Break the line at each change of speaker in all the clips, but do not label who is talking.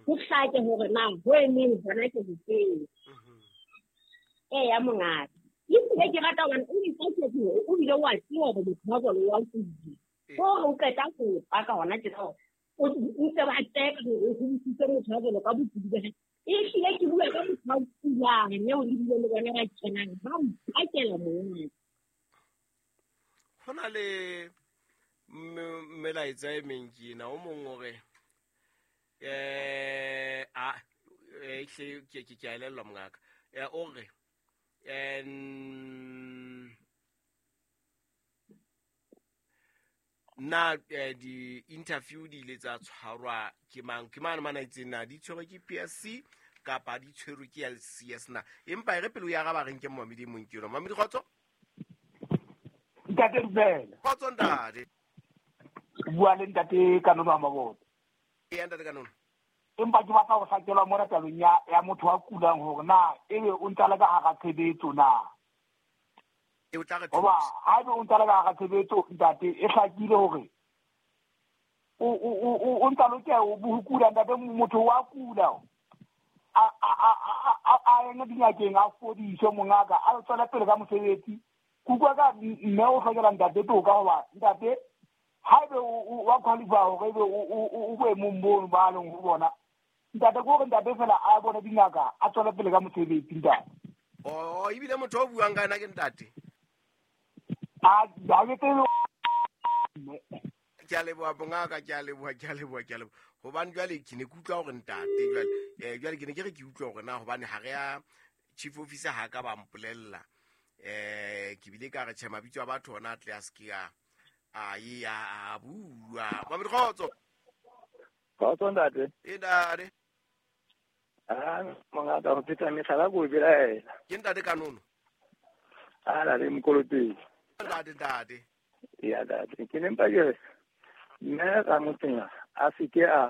go hlake hore na ho emeng hona ke bofeng ya mongaka ke ke rata hore o itsetse o bile wa tswa go motho wa wa kudi o ka ta go pa ka hona ke tlo o ntse ba tseka go butsitse motho wa ka bokudi ba hlile ke bua ka motho wa kulang mme o lebile le bona ba tsenang ba mpakela mongaka
hona le melaetsa e mengina o mongwe gore ke a elellwa mongaka ore na di-interview di ile tsa tshwarwa ke mang mana itseng na di tshwerwe ke PSC kapa di tshwerwe ke LCS na empa re pele o ya ga ba reng ke Mohamedi Monkilo Mohamedi Khotso
ntate Rubela
Khotso ntate
bua le ntate Kanono a mabotse
ntate Kanono
empa ke batla go hlakela mo ratalong ya motho wa kulang hore na ebe o ntala ka ga tshebetso na
e o tla re
oba ha ebe o ntala ka ga tshebetso ntate e hlakile hore o ntalo ke o buhukula ntate motho wa kula a ena dinyakeng a fodisho mongaka a tswela pele ka mosebetsi kukwa ka mme o hlokela ntate toka hoba ntate ha ebe wa qualify hore ebe o bue mombono ba leng ho bona ntate go re ntate fela a bona dinyaka a tswela pele ka mosebetsi ntate
ebile motho o buang ka ena ke ntate ke a leboha bongaka ke a leboha hobane jwale ke ne ke utlwa gore ntate jwale ke ne ke re ke utlwa gore na hobane ha re ya chief officer ha ka ba mpolella ke bile ka re tjhe mabitso a batho hona atle a ske a bua Mohamedi
Khotso ntate
ntate
mongaka go phetsa mesala go belaela
ke ntate Kanono
la le mkoloteng
ntate
ya ntate ke nempa ke mme ga motenya a seke a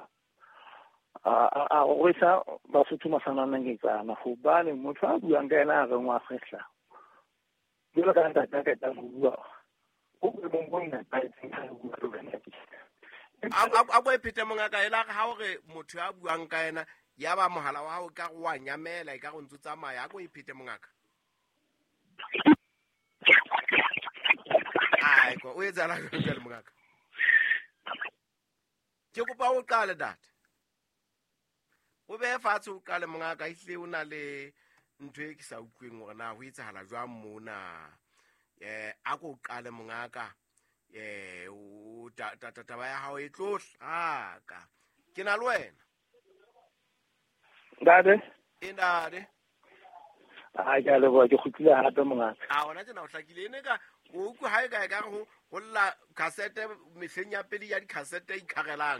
go isa Basotho masananeng ke tsana go bane motho a buang ka ena a re ngwa fehla jalo ka ntate ka ta bua o be mongwe ba itse go bua le nna
a go epete mongaka ela ga hore motho a buang ka ena ya ba mohala wa hao ka go wa nyamela e ka go ntse tsamaya a go epete mongaka ai go o etsa la go le mongaka ke kopa o qale data o be fatshe o qale mongaka ihle o na le ntwe ke sa utlweng gore na ho etsahala jwang mona a go qale mongaka o taba ya hao e tlotla ka ke na le wena
ntate
ntate
ja le bo ke khutlile hape mongaka
ona tsena o hlakile ene ka o ku ha e ka go lla cassette mehleng ya pele ya di cassette ikhagelang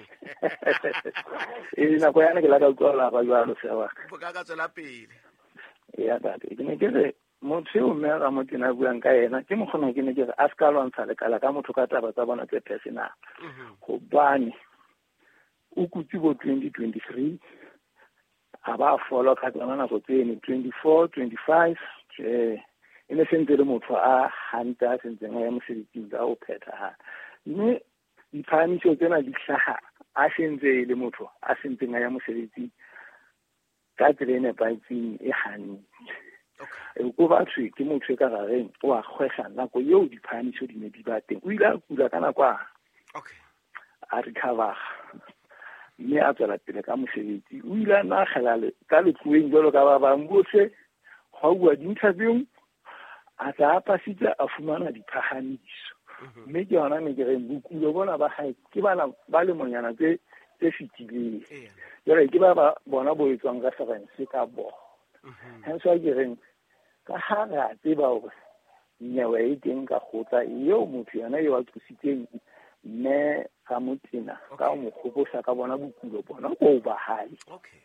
nako yana ke la ka utlwa ba jwalo sewa
bo ka tswela pele
ya ntate ke ne ke re motho o mme ga motho na buang ka ena ke mogona ke ne ke re a ska lwantsha le kala ka motho ka taba tsa bona tse personal go bane o kutsi bo 2023 a ba follow ka tsona nako tsene 24 25 ene sentse le motho a hanta sentse ya mosebetsi ga o phetha ha mme diphaniso tsena di hlaha a sentse le motho a sentse ya mosebetsi ka tsene ba itseng e hani go batho ke motho ka gareng o a khwesa nako yeo diphaniso di ne di ba teng o ile a kula kana kwa a recover mme a tswela pele ka mosebetsi o ile a nagelale ka letlueng jalo ka ba bang bose go bua di-interview a tla pasitse a fumana diphahamiso mme ke yona ne ke re bokulo bona ba gae ke bana ba le monyana tse fitileng jale ke ba bona bo etswang ka serense ka bona hence wa ke reng ka ha re a tseba gore nyewe e teng ka kgotsa eo motho yona yo a thusitseng mme ga motena ka mo kgobosa ka bona bokulo bona go ba hae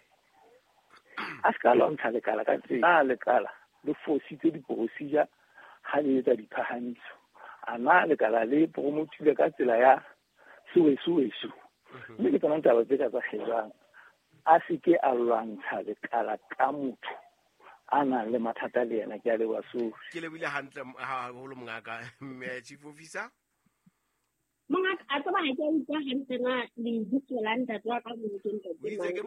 a ska lontsha lekala ka tsela lekala le fositse di-procedure ha le etsa diphahamiso a na lekala le promotile ka tsela ya suwesu mme ke tsona taba tse ka tsa kgejang a seke a lwantsha lekala ka motho a nang le mathata le yena ke a leba so
ke lebile hantle haholo mongaka chief officer
mongaka a tsaba ha ke a utlwa hantle na le ditselang tatwa ka mo ke